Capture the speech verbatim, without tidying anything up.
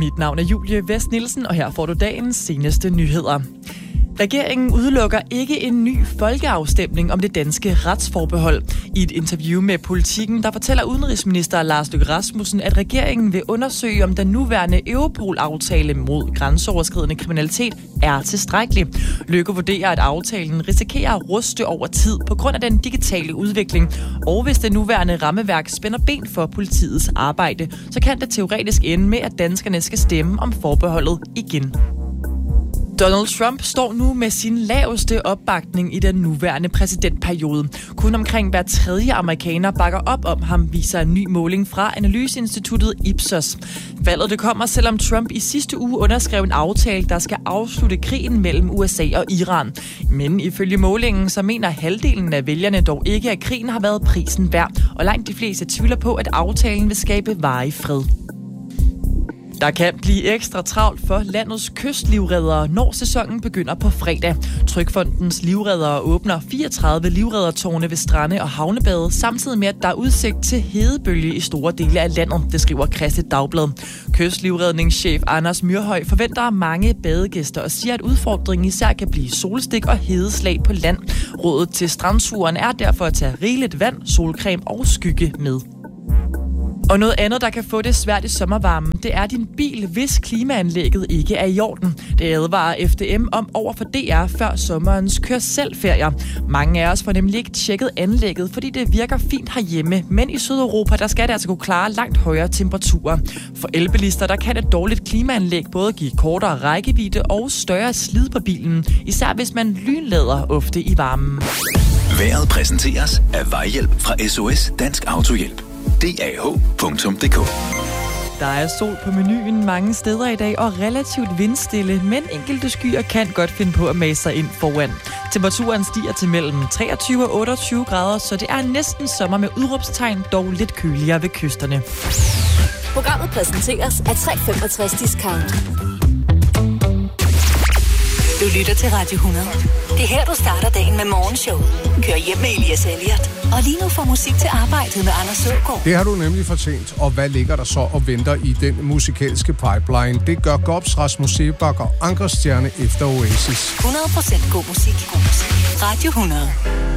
Mit navn er Julie Vest Nielsen, og her får du dagens seneste nyheder. Regeringen udelukker ikke en ny folkeafstemning om det danske retsforbehold. I et interview med Politikken, der fortæller udenrigsminister Lars Løkke Rasmussen, at regeringen vil undersøge, om den nuværende Europol-aftale mod grænseoverskridende kriminalitet er tilstrækkelig. Løkke vurderer, at aftalen risikerer at ruste over tid på grund af den digitale udvikling. Og hvis det nuværende rammeværk spænder ben for politiets arbejde, så kan det teoretisk ende med, at danskerne skal stemme om forbeholdet igen. Donald Trump står nu med sin laveste opbakning i den nuværende præsidentperiode. Kun omkring hver tredje amerikaner bakker op om ham, viser en ny måling fra analyseinstituttet Ipsos. Faldet det kommer, selvom Trump i sidste uge underskrev en aftale, der skal afslutte krigen mellem U S A og Iran. Men ifølge målingen, så mener halvdelen af vælgerne dog ikke, at krigen har været prisen værd, og langt de fleste tvivler på, at aftalen vil skabe varig fred. Der kan blive ekstra travlt for landets kystlivreddere, når sæsonen begynder på fredag. Trygfondens livreddere åbner fireogtredive livreddertårne ved strande og havnebade, samtidig med, at der er udsigt til hedebølge i store dele af landet, det skriver Kristeligt Dagblad. Kystlivredningschef Anders Myrhøj forventer mange badegæster og siger, at udfordringen især kan blive solstik og hedeslag på land. Rådet til strandturen er derfor at tage rigeligt vand, solcreme og skygge med. Og noget andet, der kan få det svært i sommervarmen, det er din bil, hvis klimaanlægget ikke er i orden. Det advarer F D M om over for D R før sommerens kør selv-ferier. Mange af os får nemlig ikke tjekket anlægget, fordi det virker fint herhjemme. Men i Sydeuropa, der skal det altså kunne klare langt højere temperaturer. For elbilister, der kan et dårligt klimaanlæg både give kortere rækkevidde og større slid på bilen. Især hvis man lynlader ofte i varmen. Vejret præsenteres af Vejhjælp fra S O S Dansk Autohjælp. D A H punktum d k. Der er sol på menuen mange steder i dag og relativt vindstille, men enkelte skyer kan godt finde på at mase sig ind foran. Temperaturen stiger til mellem treogtyve og otteogtyve grader, så det er næsten sommer med udråbstegn, dog lidt køligere ved kysterne. Programmet præsenteres af tre femogtres Discount. Du lytter til Radio hundrede. Det er her, du starter dagen med morgenshowet. Kør hjem med Elias Elliot. Og lige nu får musik til arbejdet med Anders Søgaard. Det har du nemlig fortjent. Og hvad ligger der så og venter i den musikalske pipeline? Det gør Gobs, Rasmus Seebach og Ankerstjerne efter Oasis. hundrede procent god musik. God musik. Radio hundrede.